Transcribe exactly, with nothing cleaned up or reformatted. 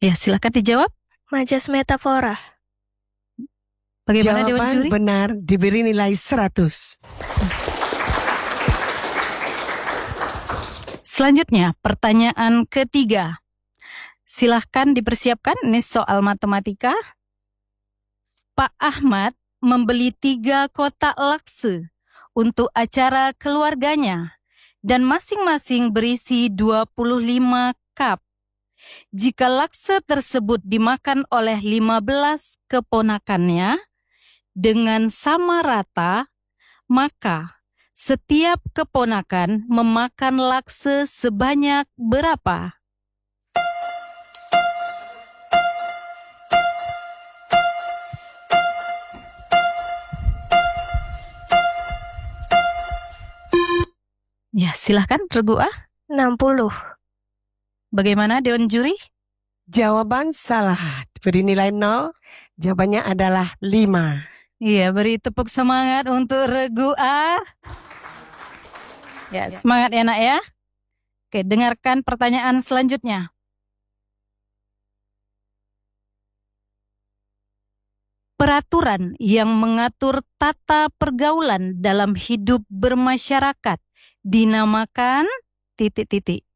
Ya, silakan dijawab. Majas metafora. Bagaimana Dewan Jawaban Juri? benar, diberi nilai seratus. Selanjutnya, pertanyaan ketiga. Silahkan dipersiapkan, ini soal matematika. Pak Ahmad membeli tiga kotak lakse untuk acara keluarganya dan masing-masing berisi dua puluh lima cup. Jika lakse tersebut dimakan oleh lima belas keponakannya dengan sama rata, maka setiap keponakan memakan lakse sebanyak berapa? Ya, silahkan Regu A. enam puluh. Bagaimana Dewan Juri? Jawaban salah, diberi nilai nol. Jawabannya adalah lima. Iya, beri tepuk semangat untuk Regu A. Ya, semangat ya nak ya. Oke, dengarkan pertanyaan selanjutnya. Peraturan yang mengatur tata pergaulan dalam hidup bermasyarakat dinamakan titik-titik.